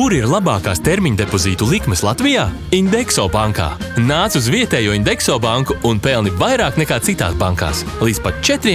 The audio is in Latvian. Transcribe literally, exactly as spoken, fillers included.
Kur ir labākās termiņa depozītu likmes Latvijā? Indexo bankā. Nāc uz vietējo Indexo banku un pelni vairāk nekā citās bankās. Līdz pat četriem